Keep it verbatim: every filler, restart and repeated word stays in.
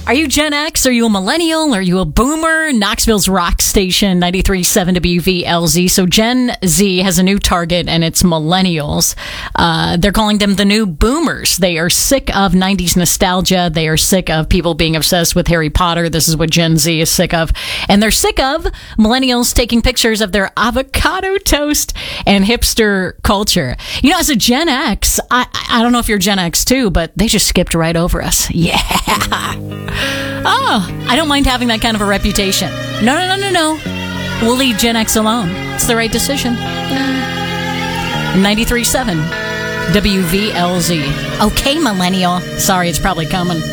Are you Gen X? Are you a millennial? Are you a boomer? Knoxville's rock station, ninety-three point seven W V L Z. So Gen Z has a new target, and it's millennials. Uh, they're calling them the new boomers. They are sick of nineties nostalgia. They are sick of people being obsessed with Harry Potter. This is what Gen Z is sick of. And they're sick of millennials taking pictures of their avocado toast and hipster culture. You know, as a Gen X, I, I don't know if you're Gen X too, but they just skipped right over us. Yeah. Oh, I don't mind having that kind of a reputation. No, no, no, no, no. We'll leave Gen X alone. It's the right decision. ninety-three point seven W V L Z. Okay, millennial. Sorry, it's probably coming.